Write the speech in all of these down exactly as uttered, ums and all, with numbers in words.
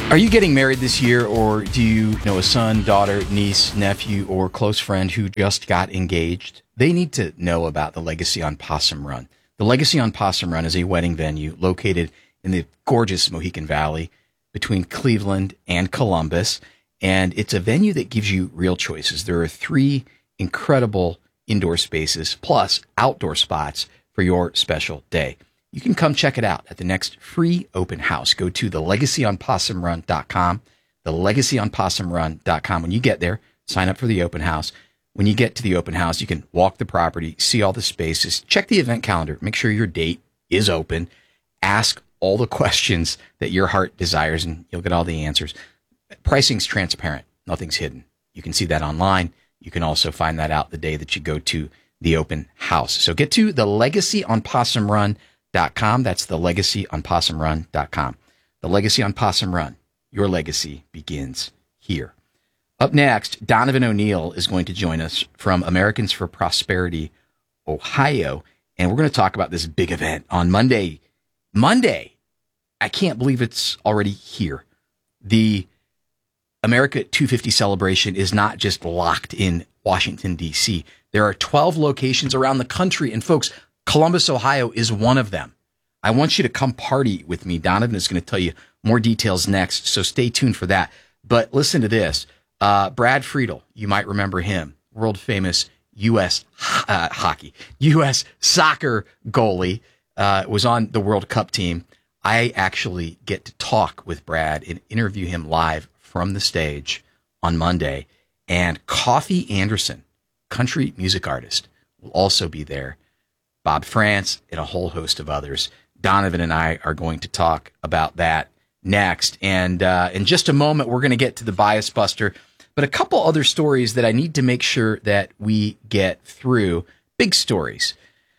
Are you getting married this year, or do you know a son, daughter, niece, nephew, or close friend who just got engaged? They need to know about the Legacy on Possum Run. The Legacy on Possum Run is a wedding venue located in the gorgeous Mohican Valley between Cleveland and Columbus, and it's a venue that gives you real choices. There are three incredible indoor spaces plus outdoor spots for your special day. You can come check it out at the next free open house. Go to the legacy on possum run dot com, the legacy on possum run dot com. When you get there, sign up for the open house. When you get to the open house, you can walk the property, see all the spaces, check the event calendar, make sure your date is open, ask all the questions that your heart desires, and you'll get all the answers. Pricing's transparent. Nothing's hidden. You can see that online. You can also find that out the day that you go to the open house. So get to the legacy on possum run dot com. That's the legacy on possum run dot com. The Legacy on Possum Run. Your legacy begins here. Up next, Donovan O'Neill is going to join us from Americans for Prosperity, Ohio, and we're going to talk about this big event on Monday. Monday. I can't believe it's already here. The America two fifty celebration is not just locked in Washington, D C. There are twelve locations around the country, and folks, Columbus, Ohio is one of them. I want you to come party with me. Donovan is going to tell you more details next, so stay tuned for that. But listen to this. Uh, Brad Friedel, you might remember him, world famous U S uh, hockey, U S soccer goalie, uh, was on the World Cup team. I actually get to talk with Brad and interview him live from the stage on Monday. And Coffee Anderson, country music artist, will also be there. Bob France, and a whole host of others. Donovan and I are going to talk about that next. And uh, in just a moment, we're going to get to the Bias Buster, but a couple other stories that I need to make sure that we get through. Big stories.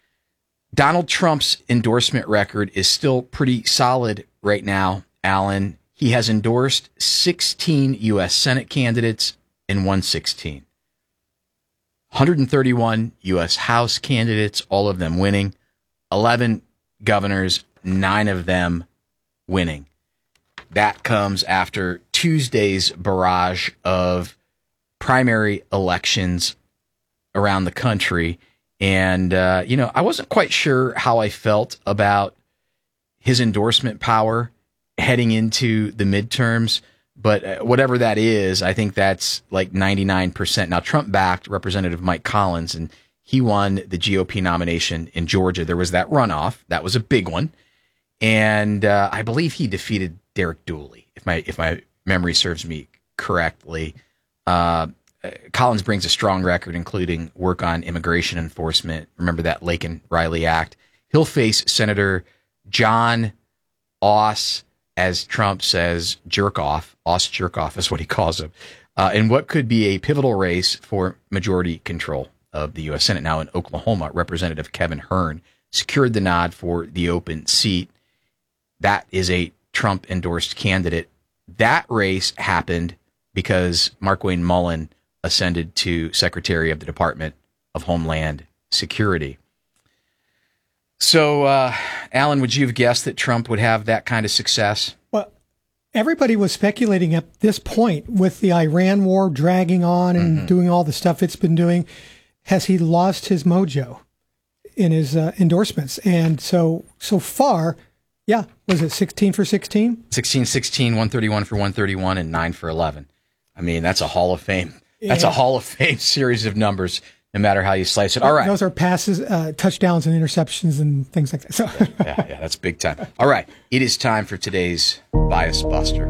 Donald Trump's endorsement record is still pretty solid right now, Alan. He has endorsed sixteen U S Senate candidates and won sixteen. one hundred thirty-one U S House candidates, all of them winning. eleven governors, nine of them winning. That comes after Tuesday's barrage of primary elections around the country. And, uh, you know, I wasn't quite sure how I felt about his endorsement power heading into the midterms. But whatever that is, I think that's like ninety-nine percent. Now, Trump backed Representative Mike Collins, and he won the G O P nomination in Georgia. There was that runoff. That was a big one. And uh, I believe he defeated Derek Dooley, if my if my memory serves me correctly. Uh, Collins brings a strong record, including work on immigration enforcement. Remember that Laken Riley Act. He'll face Senator John Oss, as Trump says, jerk off. Oss jerk off is what he calls him. Uh, in what could be a pivotal race for majority control of the U S Senate. Now in Oklahoma, Representative Kevin Hern secured the nod for the open seat. That is a Trump-endorsed candidate. That race happened because Markwayne Mullin ascended to Secretary of the Department of Homeland Security. So, uh, Alan, would you have guessed that Trump would have that kind of success? Well, everybody was speculating at this point with the Iran war dragging on and mm-hmm. doing all the stuff it's been doing. Has he lost his mojo in his uh, endorsements? And so, so far, yeah, was it sixteen for sixteen? sixteen, sixteen, one thirty-one for one thirty-one, and nine for eleven. I mean, that's a Hall of Fame. That's yeah. a Hall of Fame series of numbers, no matter how you slice it. All right. Those are passes, uh, touchdowns, and interceptions and things like that. So. yeah, yeah, that's big time. All right. It is time for today's Bias Buster.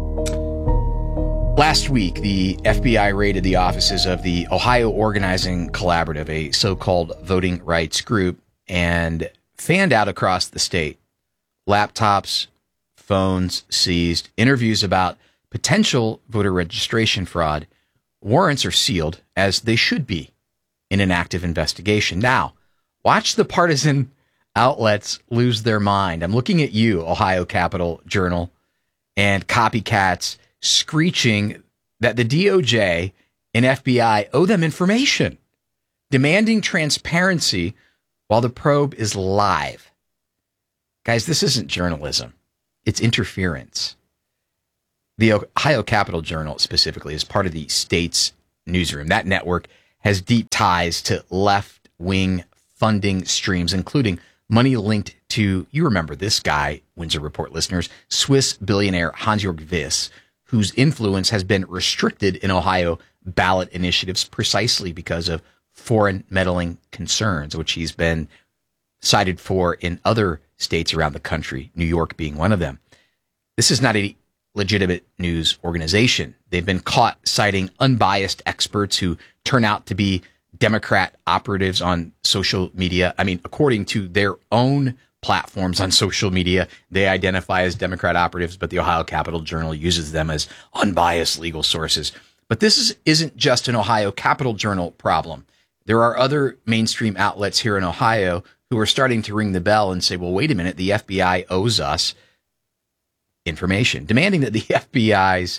Last week, the F B I raided the offices of the Ohio Organizing Collaborative, a so-called voting rights group, and fanned out across the state. Laptops, phones seized, interviews about potential voter registration fraud. Warrants are sealed, as they should be, in an active investigation. Now, watch the partisan outlets lose their mind. I'm looking at you, Ohio Capital Journal, and copycats screeching that the D O J and F B I owe them information, demanding transparency while the probe is live. Guys, this isn't journalism. It's interference. The Ohio Capital Journal specifically is part of the state's newsroom. That network has deep ties to left-wing funding streams, including money linked to, you remember this guy, Windsor Report listeners, Swiss billionaire Hans-Jörg Wyss, whose influence has been restricted in Ohio ballot initiatives precisely because of foreign meddling concerns, which he's been cited for in other states around the country, New York being one of them. This is not a legitimate news organization. They've been caught citing unbiased experts who turn out to be Democrat operatives on social media. I mean, according to their own platforms on social media, they identify as Democrat operatives, but the Ohio Capital Journal uses them as unbiased legal sources. But this is, isn't just an Ohio Capital Journal problem. There are other mainstream outlets here in Ohio who are starting to ring the bell and say, well, wait a minute, the F B I owes us information, demanding that the F B I's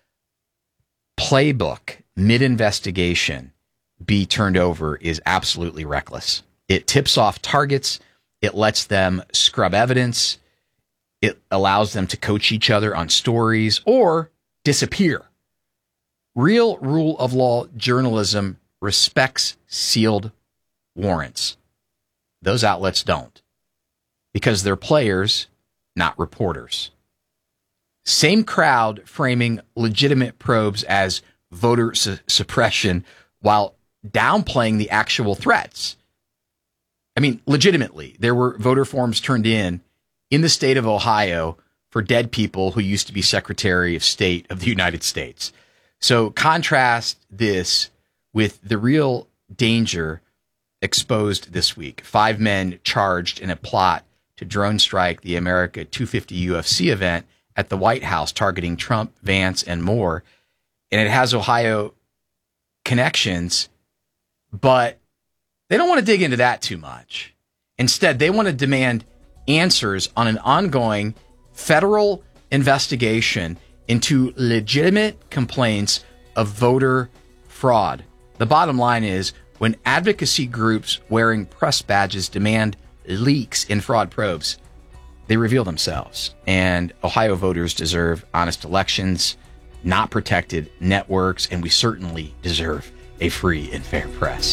playbook mid-investigation be turned over is absolutely reckless. It tips off targets. It lets them scrub evidence. It allows them to coach each other on stories or disappear. Real rule of law journalism respects sealed warrants. Those outlets don't, because they're players, not reporters. Same crowd framing legitimate probes as voter su- suppression while downplaying the actual threats. I mean, legitimately, there were voter forms turned in in the state of Ohio for dead people who used to be Secretary of State of the United States. So contrast this with the real danger exposed this week. Five men charged in a plot to drone strike the America two fifty U F C event at the White House, targeting Trump, Vance, and more. And it has Ohio connections, but they don't want to dig into that too much. Instead, they want to demand answers on an ongoing federal investigation into legitimate complaints of voter fraud. The bottom line is, when advocacy groups wearing press badges demand leaks in fraud probes, they reveal themselves. And Ohio voters deserve honest elections, not protected networks, and we certainly deserve a free and fair press.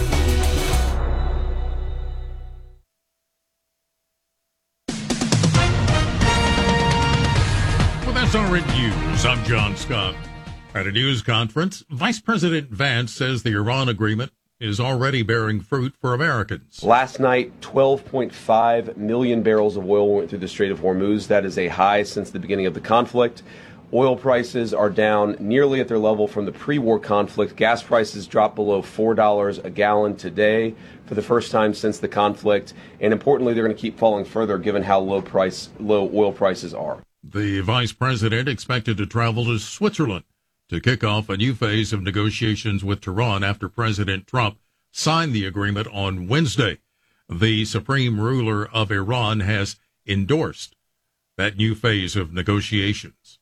With S R N News, I'm John Scott. At a news conference, Vice President Vance says the Iran agreement is already bearing fruit for Americans. Last night, twelve point five million barrels of oil went through the Strait of Hormuz. That is a high since the beginning of the conflict. Oil prices are down nearly at their level from the pre-war conflict. Gas prices dropped below four dollars a gallon today for the first time since the conflict. And importantly, they're going to keep falling further given how low price, low oil prices are. The vice president expected to travel to Switzerland to kick off a new phase of negotiations with Tehran after President Trump signed the agreement on Wednesday. The supreme ruler of Iran has endorsed that new phase of negotiations.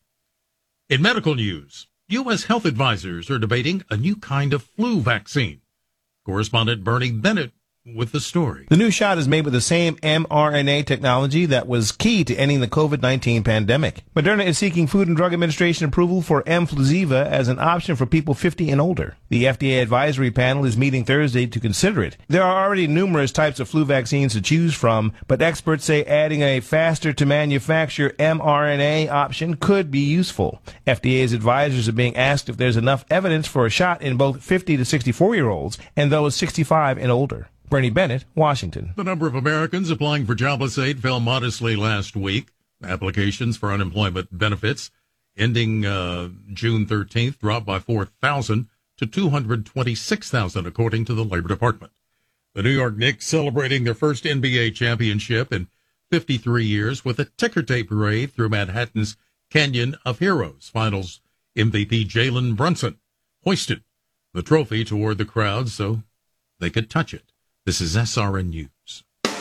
In medical news, U S health advisors are debating a new kind of flu vaccine. Correspondent Bernie Bennett with the story. The new shot is made with the same mRNA technology that was key to ending the COVID nineteen pandemic. Moderna is seeking Food and Drug Administration approval for Mfluziva as an option for people fifty and older. The F D A advisory panel is meeting Thursday to consider it. There are already numerous types of flu vaccines to choose from, but experts say adding a faster to manufacture mRNA option could be useful. F D A's advisors are being asked if there's enough evidence for a shot in both fifty to sixty-four year olds and those sixty-five and older. Bernie Bennett, Washington. The number of Americans applying for jobless aid fell modestly last week. Applications for unemployment benefits ending uh, June thirteenth dropped by four thousand to two hundred twenty-six thousand, according to the Labor Department. The New York Knicks celebrating their first N B A championship in fifty-three years with a ticker tape parade through Manhattan's Canyon of Heroes. Finals M V P Jalen Brunson hoisted the trophy toward the crowd so they could touch it. This is S R N News.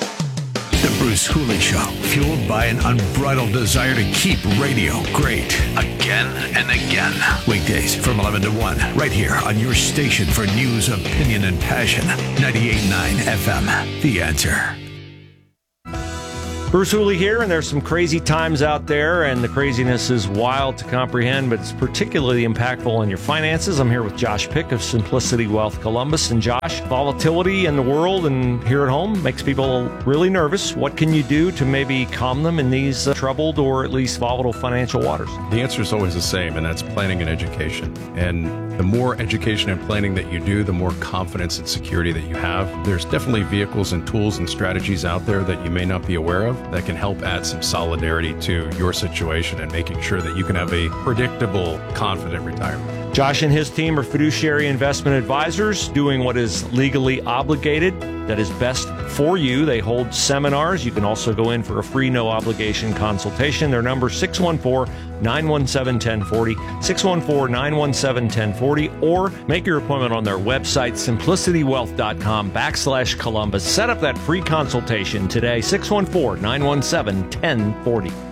The Bruce Hooley Show, fueled by an unbridled desire to keep radio great. Again and again. Weekdays from eleven to one, right here on your station for news, opinion, and passion. ninety-eight point nine F M, The Answer. Bruce Hooley here, and there's some crazy times out there, and the craziness is wild to comprehend, but it's particularly impactful on your finances. I'm here with Josh Pick of Simplicity Wealth Columbus. And Josh, volatility in the world and here at home makes people really nervous. What can you do to maybe calm them in these uh, troubled or at least volatile financial waters? The answer is always the same, and that's planning and education. And the more education and planning that you do, the more confidence and security that you have. There's definitely vehicles and tools and strategies out there that you may not be aware of that can help add some solidarity to your situation and making sure that you can have a predictable, confident retirement. Josh and his team are fiduciary investment advisors doing what is legally obligated, that is best for you. They hold seminars. You can also go in for a free, no-obligation consultation. Their number is six one four, nine one seven, one oh four oh, six one four, nine one seven, one oh four oh, or make your appointment on their website, simplicitywealth.com backslash Columbus. Set up that free consultation today, six one four, nine one seven, one oh four oh.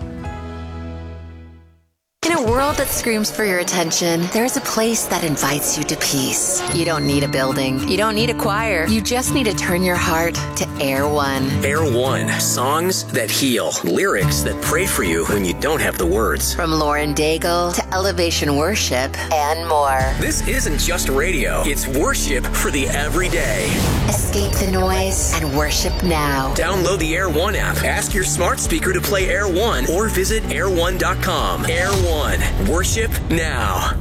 In a world that screams for your attention, there's a place that invites you to peace. You don't need a building. You don't need a choir. You just need to turn your heart to Air One. Air One. Songs that heal. Lyrics that pray for you when you don't have the words. From Lauren Daigle to Elevation Worship and more. This isn't just radio. It's worship for the everyday. Escape the noise and worship now. Download the Air One app. Ask your smart speaker to play Air One or visit air one dot com. Air One. Worship now.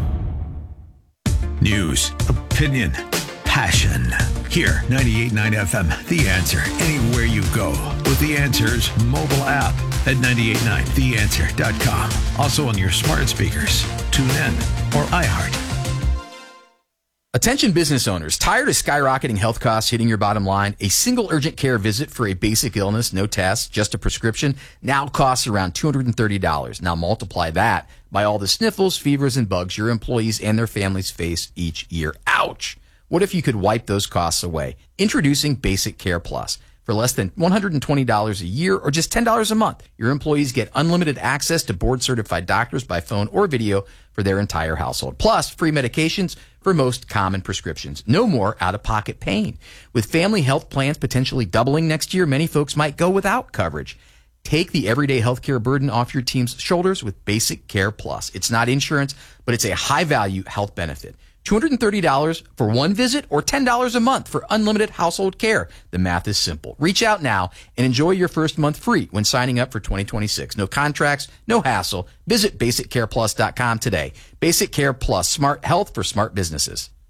News, opinion, passion. Here, ninety-eight point nine F M, The Answer. Anywhere you go with The Answer's mobile app at ninety-eight point nine the answer dot com. Also on your smart speakers. Tune in or iHeart. Attention business owners, tired of skyrocketing health costs hitting your bottom line? A single urgent care visit for a basic illness, no tests, just a prescription, now costs around two hundred thirty dollars. Now multiply that by all the sniffles, fevers, and bugs your employees and their families face each year. Ouch! What if you could wipe those costs away? Introducing Basic Care Plus. For less than one hundred twenty dollars a year or just ten dollars a month, your employees get unlimited access to board-certified doctors by phone or video for their entire household. Plus, free medications for most common prescriptions. No more out-of-pocket pain. With family health plans potentially doubling next year, many folks might go without coverage. Take the everyday healthcare burden off your team's shoulders with Basic Care Plus. It's not insurance, but it's a high-value health benefit. two hundred thirty dollars for one visit or ten dollars a month for unlimited household care. The math is simple. Reach out now and enjoy your first month free when signing up for twenty twenty-six. No contracts, no hassle. Visit basic care plus dot com today. Basic Care Plus, smart health for smart businesses.